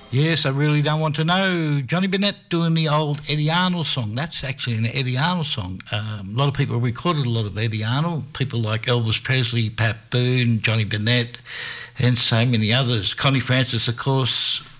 Yes, I really don't want to know. Johnny Bennett doing the old Eddie Arnold song. That's actually an Eddie Arnold song. A lot of people recorded a lot of Eddie Arnold. People like Elvis Presley, Pat Boone, Johnny Bennett, and so many others. Connie Francis, of course,